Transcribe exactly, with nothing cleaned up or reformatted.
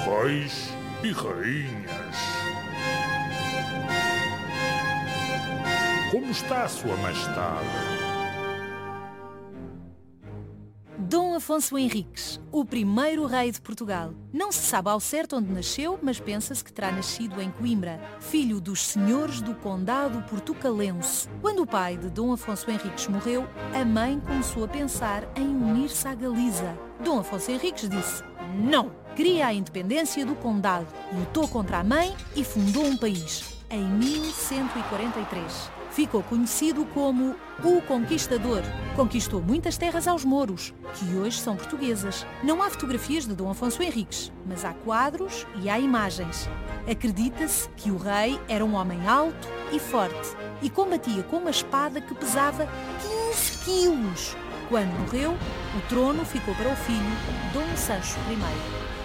reis e rainhas. Como está a Sua Majestade? Dom Afonso Henriques, o primeiro rei de Portugal. Não se sabe ao certo onde nasceu, mas pensa-se que terá nascido em Coimbra, filho dos senhores do condado portucalense. Quando o pai de Dom Afonso Henriques morreu, a mãe começou a pensar em unir-se à Galiza. Dom Afonso Henriques disse não, queria a independência do condado, lutou contra a mãe e fundou um país. Em mil cento e quarenta e três. Ficou conhecido como o Conquistador. Conquistou muitas terras aos mouros, que hoje são portuguesas. Não há fotografias de Dom Afonso Henriques, mas há quadros e há imagens. Acredita-se que o rei era um homem alto e forte e combatia com uma espada que pesava quinze quilos. Quando morreu, o trono ficou para o filho, Dom Sancho I.